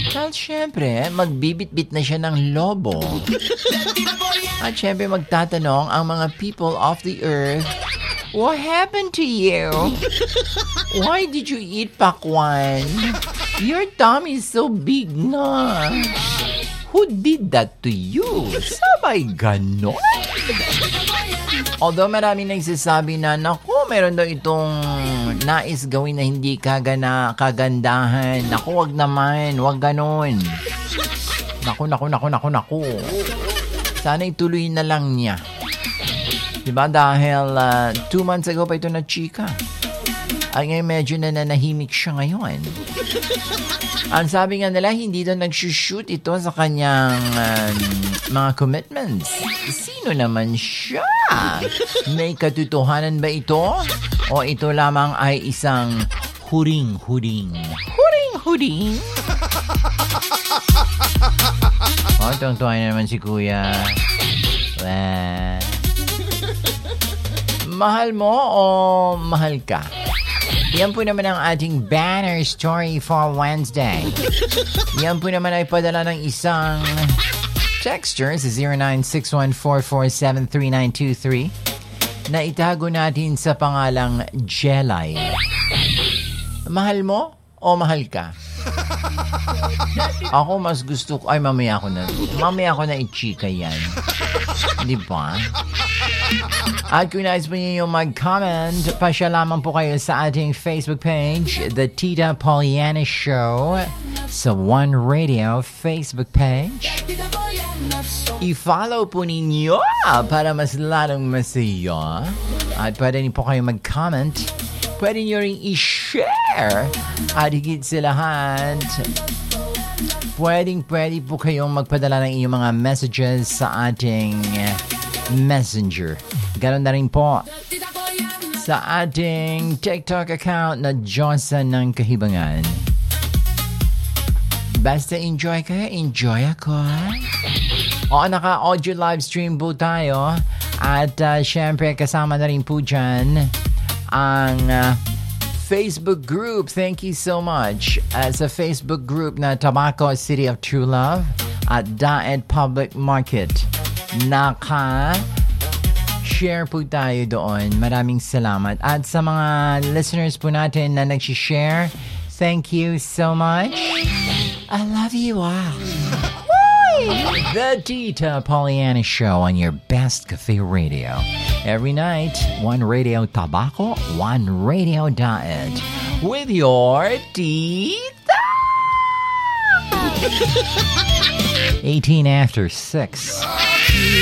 Well, syempre, magbibit-bit na siya ng lobo. At syempre, magtatanong ang mga people of the earth, what happened to you? Why did you eat pakwan? Your tummy is so big na. Who did that to you? Sabay ganon? Although marami nagsasabi na, naku, meron daw itong nais gawin na hindi kagandahan. Naku, wag naman, wag ganon. Naku. Sana ituloy na lang niya. Diba? Dahil 2 months ago pa ito na chika. At ngayon medyo nananahimik siya ngayon. Ang sabi nga nila, hindi daw nagsushoot ito sa kanyang mga commitments. Sino naman siya? May katotohanan ba ito? O ito lamang ay isang huring-huring? Huring-huring? O, tuwang-tuwa na naman si Kuya. Mahal mo o mahal ka? Yan po naman ang ating banner story for Wednesday. Yan po naman ay padala ng isang texter sa 096144733923 na itago natin sa pangalang Jelay. Mahal mo o mahal ka? Ako mas gusto ko, ay mamaya ko na i-chika yan. Di ba? At kung nais po ninyo mag-comment, pasya lamang po kayo sa ating Facebook page, The Tita Poliana Show, sa One Radio Facebook page. I-follow po ninyo para mas lalong masaya. At pwede niyo po kayo mag-comment. Pwede niyo rin i-share. At higit sa lahat, pwede po kayong magpadala ng inyong mga messages sa ating Messenger. Ganon na rin po sa ating TikTok account na Diyosa ng Kahibangan. Basta enjoy kayo, enjoy ako. O, naka-audio live stream po tayo. At syempre, kasama na rin po dyan ang Facebook group. Thank you so much. Sa Facebook group na Tabaco City of True Love at Daet Public Market. Naka-share po tayo doon. Maraming salamat. At sa mga listeners po natin na nag-share, thank you so much. I love you all. The Tita Poliana Show on your best cafe radio. Every night, One Radio Tabaco, One Radio Daet. With your Tita! 18 after 6.